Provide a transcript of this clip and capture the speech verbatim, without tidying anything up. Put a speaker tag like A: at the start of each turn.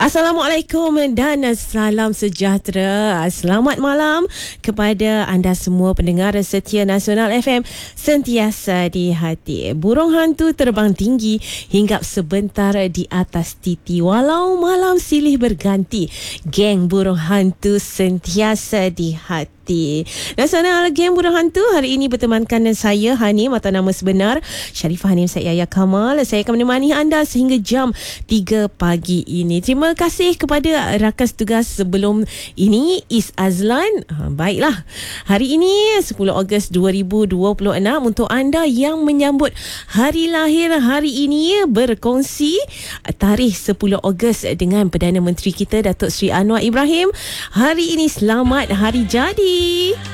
A: Assalamualaikum dan salam sejahtera. Selamat malam kepada anda semua pendengar setia Nasional F M, sentiasa di hati. Burung hantu terbang tinggi hinggap sebentar di atas titi walau malam silih berganti. Geng burung hantu sentiasa di hati. Nasional Geng Burung Hantu hari ini bertemankan saya Hanim atau nama sebenar Sharifah Hanim Syed Yahya Kamal. Saya akan menemani anda sehingga jam tiga pagi ini. Terima kasih kepada rakan tugas sebelum ini, Is Azlan. Ha, baiklah, hari ini sepuluh Ogos dua ribu dua puluh enam untuk anda yang menyambut hari lahir hari ini, berkongsi tarikh sepuluh Ogos dengan Perdana Menteri kita Datuk Seri Anwar Ibrahim. Hari ini selamat hari jadi.